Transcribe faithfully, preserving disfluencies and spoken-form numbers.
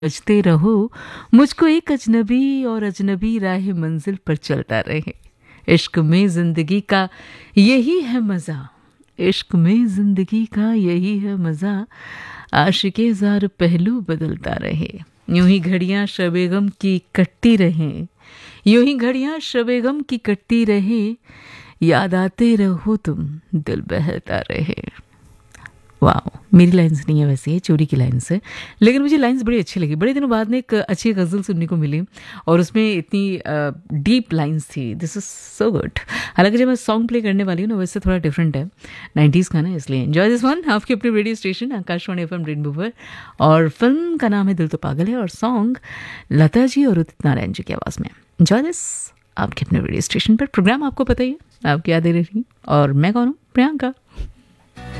बजते रहो मुझको एक अजनबी और अजनबी राह मंजिल पर चलता रहे। इश्क में जिंदगी का यही है मज़ा, इश्क में जिंदगी का यही है मज़ा, आशिके ज़ार पहलू बदलता रहे। यूं ही घड़ियां शबेगम की कटती रहें, यूं ही घड़ियां शबेगम की कटती रहे, याद आते रहो तुम दिल बहलता रहे। वाह, मेरी लाइन्स नहीं है वैसे, ये चोरी की लाइन्स है, लेकिन मुझे लाइन्स बड़ी अच्छी लगी। बड़े दिनों बाद में एक अच्छी गज़ल सुनने को मिली और उसमें इतनी डीप लाइन्स थी। This is so good. हालांकि जब मैं सॉन्ग प्ले करने वाली हूँ ना, वैसे थोड़ा डिफरेंट है, नाइन्टीज़ का ना, इसलिए एंजॉय दिस वन आपके अपने radio station Akashvani F M rainbow पर। और फिल्म का नाम है दिल तो पागल है और सॉन्ग लता जी और उदित नारायण जी की आवाज़ में। एंजॉय दिस आपके अपने रेडियो स्टेशन पर। प्रोग्राम आपको पता ही है, आपकी यादें रही, और मैं कौन हूँ? प्रियंका।